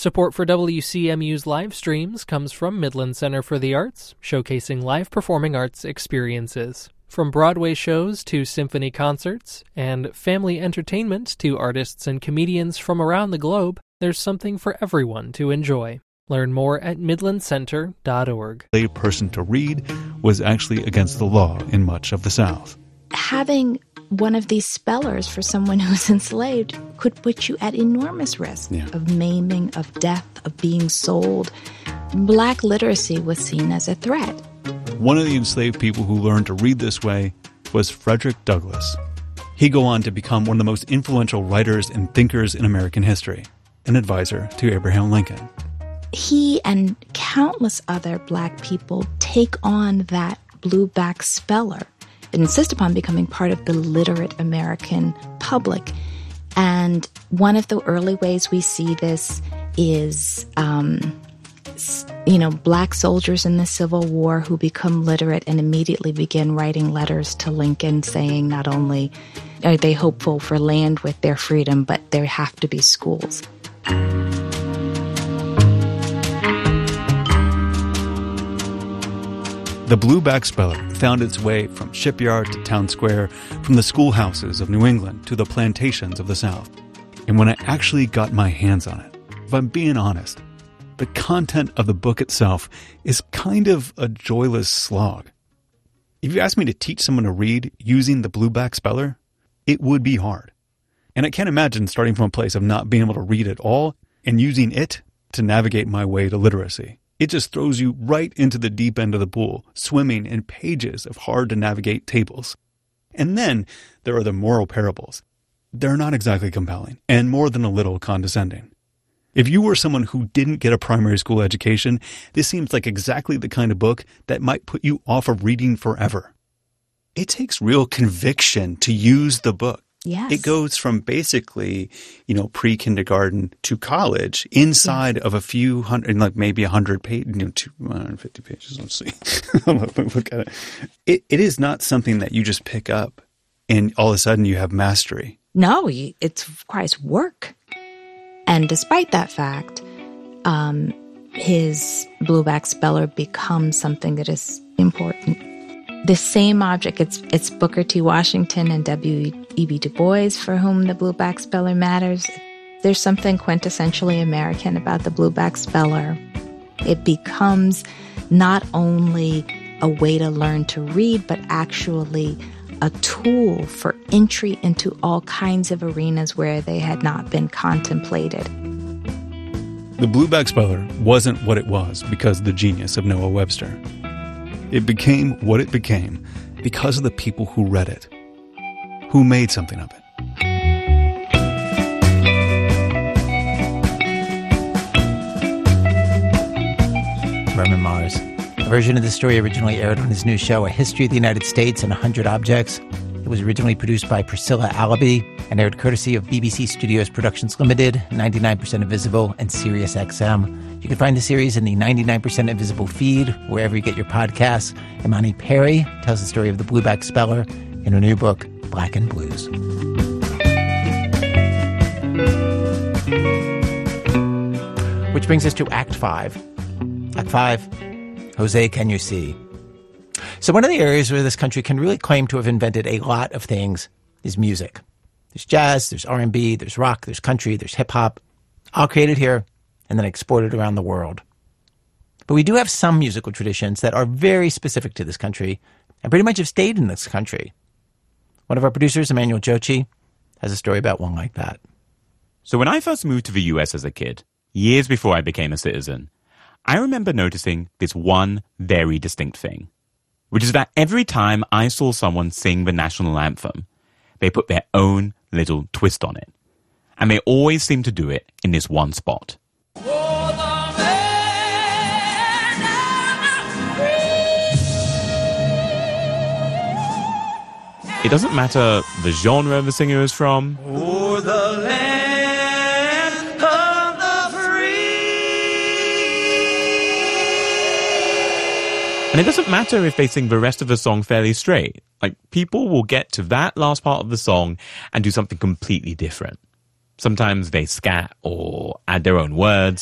Support for WCMU's live streams comes from Midland Center for the Arts, showcasing live performing arts experiences. From Broadway shows to symphony concerts, and family entertainment to artists and comedians from around the globe, there's something for everyone to enjoy. Learn more at midlandcenter.org. A person to read was actually against the law in much of the South. Having one of these spellers for someone who's enslaved could put you at enormous risk of maiming, of death, of being sold. Black literacy was seen as a threat. One of the enslaved people who learned to read this way was Frederick Douglass. He'd go on to become one of the most influential writers and thinkers in American history, an advisor to Abraham Lincoln. He and countless other Black people take on that blueback speller and insist upon becoming part of the literate American public. And one of the early ways we see this is, Black soldiers in the Civil War who become literate and immediately begin writing letters to Lincoln saying not only are they hopeful for land with their freedom, but there have to be schools. The blueback speller found its way from Shipyard to Town Square, from the schoolhouses of New England to the plantations of the South. And when I actually got my hands on it, if I'm being honest, the content of the book itself is kind of a joyless slog. If you asked me to teach someone to read using the blueback speller, it would be hard. And I can't imagine starting from a place of not being able to read at all and using it to navigate my way to literacy. It just throws you right into the deep end of the pool, swimming in pages of hard-to-navigate tables. And then there are the moral parables. They're not exactly compelling, and more than a little condescending. If you were someone who didn't get a primary school education, this seems like exactly the kind of book that might put you off of reading forever. It takes real conviction to use the book. Yes. It goes from basically, pre-kindergarten to college inside of a few hundred, like maybe 100 pages, 250 pages. Let's see. Look at it. It is not something that you just pick up and all of a sudden you have mastery. No, it requires work. And despite that fact, his blueback speller becomes something that is important. The same object, it's Booker T. Washington and W.E.B. Du Bois for whom the blueback speller matters. There's something quintessentially American about the blueback speller. It becomes not only a way to learn to read, but actually a tool for entry into all kinds of arenas where they had not been contemplated. The blueback speller wasn't what it was because of the genius of Noah Webster. It became what it became because of the people who read it, who made something of it. Roman Mars. A version of the story originally aired on his new show, A History of the United States in 100 Objects. It was originally produced by Priscilla Allaby and aired courtesy of BBC Studios Productions Limited, 99% Invisible, and SiriusXM. You can find the series in the 99% Invisible feed, wherever you get your podcasts. Imani Perry tells the story of the blueback speller in her new book, Black and Blues. Which brings us to Act 5. Act 5, Jose, Can You See? So one of the areas where this country can really claim to have invented a lot of things is music. There's jazz, there's R&B, there's rock, there's country, there's hip-hop, all created here and then exported around the world. But we do have some musical traditions that are very specific to this country and pretty much have stayed in this country. One of our producers, Emmanuel Jochi, has a story about one like that. So when I first moved to the US as a kid, years before I became a citizen, I remember noticing this one very distinct thing, which is that every time I saw someone sing the national anthem, they put their own little twist on it. And they always seemed to do it in this one spot. It doesn't matter the genre the singer is from, or the land of the free. And it doesn't matter if they sing the rest of the song fairly straight. Like, people will get to that last part of the song and do something completely different. Sometimes they scat or add their own words.